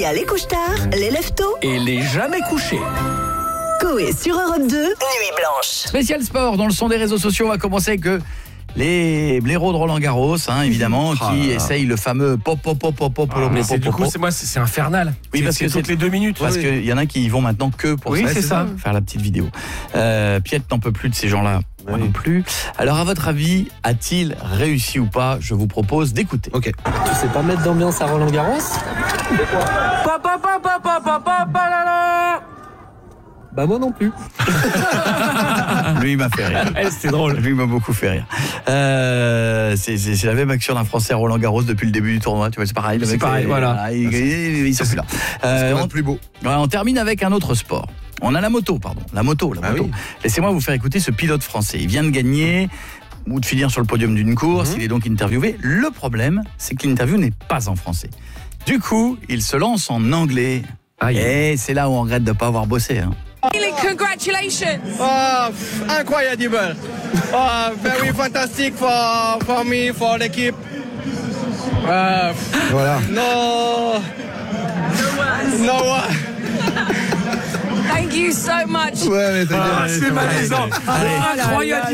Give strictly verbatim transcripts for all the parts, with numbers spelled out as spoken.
y a les couches-tard, les lève-tôt et les jamais couchés. Coé sur Europe deux, Nuit Blanche. Spécial sport dans le son des réseaux sociaux. On va commencer avec euh, les blaireaux de Roland Garros, hein, évidemment, Ah qui là là. essayent le fameux pop pop pop pop pop. Ah, pop, mais pop, c'est, du pop, coup, pop. c'est, moi, c'est, c'est infernal. Oui, c'est, parce c'est que toutes c'est- les deux minutes. Parce oui. qu'il y en a qui y vont maintenant que pour Oui, ça, c'est ça. faire la petite vidéo. Euh, Piet n'en peut plus de ces gens-là, moi Oui. non plus. Alors, à votre avis, a-t-il réussi ou pas? Je vous propose d'écouter. Ok. Tu sais pas mettre d'ambiance à Roland Garros? Papa, papa, papa, papa, papa, Bah moi non plus. Lui, il m'a fait rire. Eh, c'était drôle. Lui, il m'a beaucoup fait rire. Euh, c'est, c'est, c'est la même action d'un Français à Roland Garros depuis le début du tournoi. Tu vois, c'est pareil. Le C'est mec, pareil, c'est- voilà. il, il, il sont plus là. Euh, on, plus beau. ouais, on termine avec un autre sport. On a la moto, pardon. La moto, la Ah moto. oui. Laissez-moi vous faire écouter ce pilote français. Il vient de gagner ou de finir sur le podium d'une course. Mhm. Il est donc interviewé. Le problème, c'est que l'interview n'est pas en français. Du coup, il se lance en anglais. Aïe. Et c'est là où on regrette de ne pas avoir bossé. Hein. Congratulations! Oh, incroyable! Oh, very fantastic for, for me, for l'équipe. Uh, Voilà. no, no one. Thank you so much. Ah, c'est malaisant. Incroyable,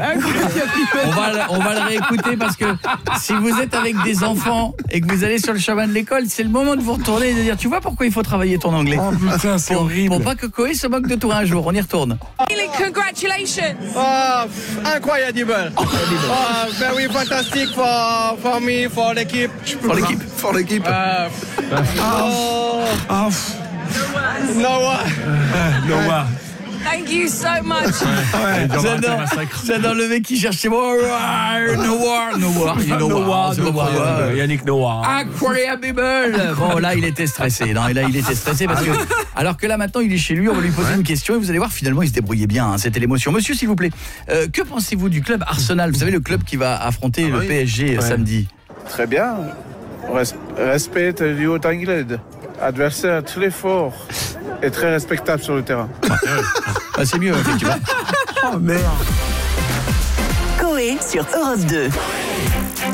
On va, le- on va le réécouter parce que si vous êtes avec des enfants et que vous allez sur le chemin de l'école, c'est le moment de vous retourner et de dire, tu vois pourquoi il faut travailler ton anglais? Oh putain, c'est pour, horrible. pour pas que Coé se moque de toi un jour. On y retourne. Congratulations! Oh, incroyable! Oh, very fantastic for, for me, for l'équipe. Pour l'équipe. Pour l'équipe. Uh, oh, Ah, no one. no war. Thank you so much. J'adore, j'adore le mec qui cherche chez moi. No war, no war. Il dit no war, no war. Yannick Noah. Incroyable. Bon, là, il était stressé. Non, et là, il était stressé parce que, alors que là, maintenant, il est chez lui. On va lui poser une question et vous allez voir, finalement, il se débrouillait bien. Hein, c'était l'émotion. Monsieur, s'il vous plaît, euh, que pensez-vous du club Arsenal? Vous savez, le club qui va affronter le oui. P S G Ouais. samedi. Très bien. Res- respecte le haut anglais. Adversaire très fort et très respectable sur le terrain. Ah, c'est mieux, effectivement. Oh merde. Coé sur Europe deux.